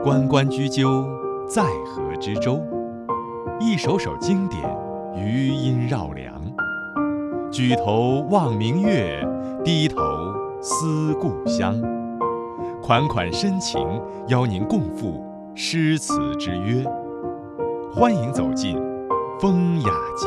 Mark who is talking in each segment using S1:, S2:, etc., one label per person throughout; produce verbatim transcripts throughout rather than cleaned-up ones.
S1: 关关雎鸠，在河之洲。一首首经典，余音绕梁。举头望明月，低头思故乡。款款深情，邀您共赴诗词之约。欢迎走进风雅集。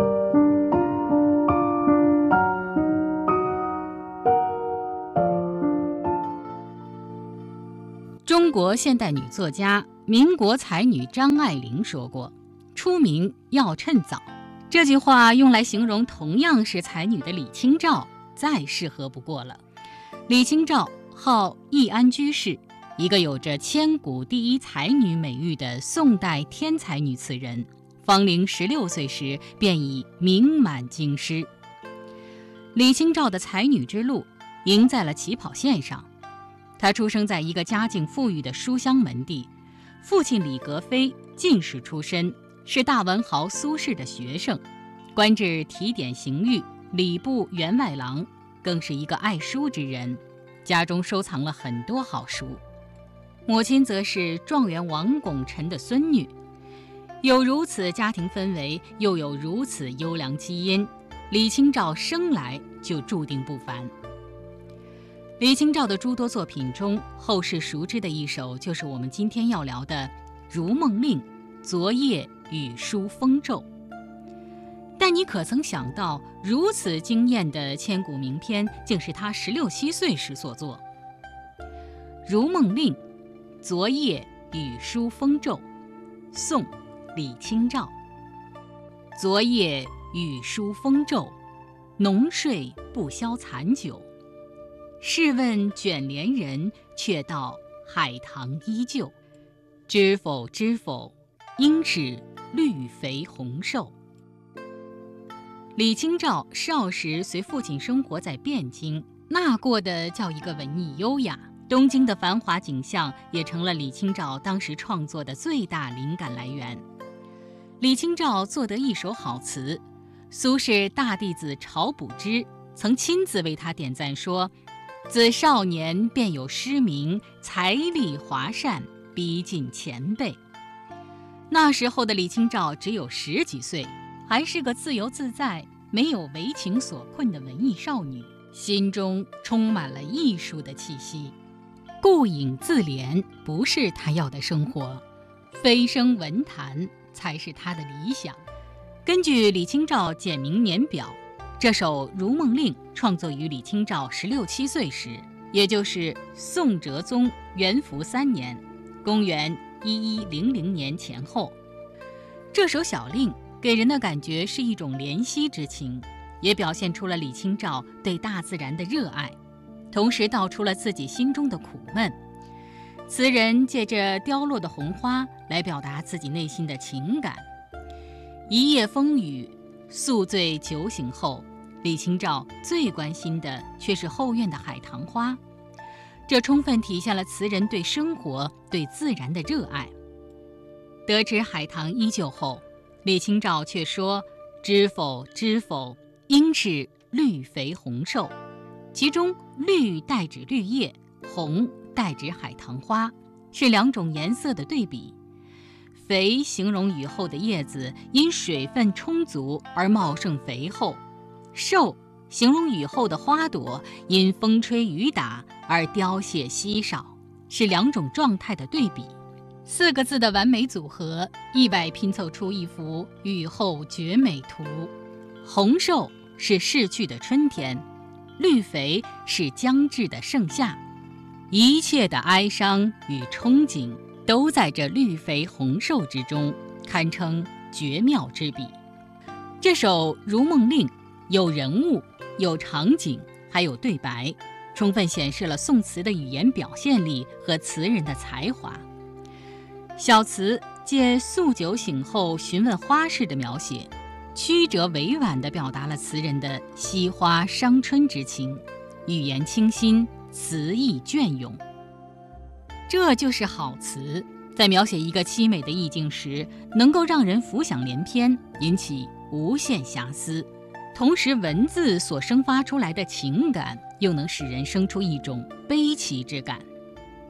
S2: 中国现代女作家、民国才女张爱玲说过：“出名要趁早。”这句话用来形容同样是才女的李清照，再适合不过了。李清照号易安居士，一个有着千古第一才女美誉的宋代天才女词人，芳龄十六岁时便已名满京师。李清照的才女之路赢在了起跑线上。她出生在一个家境富裕的书香门第，父亲李格非进士出身，是大文豪苏轼的学生，官至提点刑狱、礼部员外郎，更是一个爱书之人，家中收藏了很多好书。母亲则是状元王拱辰的孙女，有如此家庭氛围，又有如此优良基因，李清照生来就注定不凡。李清照的诸多作品中，后世熟知的一首就是我们今天要聊的《如梦令·昨夜雨疏风骤》。但你可曾想到，如此惊艳的千古名篇，竟是她十六七岁时所作。《如梦令·昨夜雨疏风骤》，宋·李清照。昨夜雨疏风骤，浓睡不消残酒。试问卷帘人，却道海棠依旧。知否知否，应是绿肥红瘦。李清照少时随父亲生活在汴京，那过的叫一个文艺优雅。东京的繁华景象也成了李清照当时创作的最大灵感来源。李清照作得一手好词，苏轼大弟子晁补之曾亲自为他点赞说：“自少年便有诗名，才丽华善，逼近前辈。”那时候的李清照只有十几岁，还是个自由自在、没有为情所困的文艺少女，心中充满了艺术的气息。顾影自怜不是她要的生活，飞升文坛才是她的理想。根据李清照简明年表，这首《如梦令》创作于李清照十六七岁时，也就是宋哲宗元符三年，公元一一零零年前后。这首小令给人的感觉是一种怜惜之情，也表现出了李清照对大自然的热爱，同时道出了自己心中的苦闷。词人借着凋落的红花来表达自己内心的情感。一夜风雨，宿醉酒醒后，李清照最关心的却是后院的海棠花，这充分体现了词人对生活、对自然的热爱。得知海棠依旧后，李清照却说：“知否知否，应是绿肥红瘦。”其中绿代指绿叶，红代指海棠花，是两种颜色的对比。肥形容雨后的叶子因水分充足而茂盛肥厚，瘦形容雨后的花朵因风吹雨打而凋谢稀少，是两种状态的对比。四个字的完美组合，意外拼凑出一幅雨后绝美图。红瘦是逝去的春天，绿肥是将至的盛夏，一切的哀伤与憧憬都在这绿肥红瘦之中，堪称绝妙之笔。这首《如梦令》有人物，有场景，还有对白，充分显示了宋词的语言表现力和词人的才华。小词借宿酒醒后询问花事的描写，曲折委婉地表达了词人的惜花伤春之情，语言清新，词意隽永。这就是好词，在描写一个凄美的意境时，能够让人浮想联翩，引起无限遐思，同时文字所生发出来的情感又能使人生出一种悲戚之感。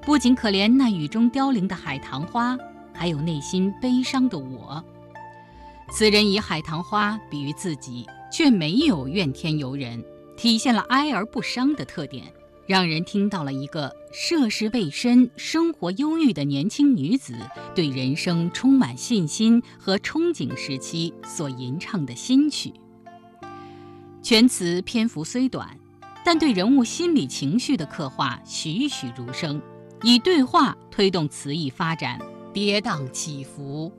S2: 不仅可怜那雨中凋零的海棠花，还有内心悲伤的我。词人以海棠花比喻自己，却没有怨天尤人，体现了哀而不伤的特点，让人听到了一个涉世未深、生活忧郁的年轻女子对人生充满信心和憧憬时期所吟唱的新曲。全词篇幅虽短，但对人物心理情绪的刻画栩栩如生，以对话推动词意发展，跌宕起伏，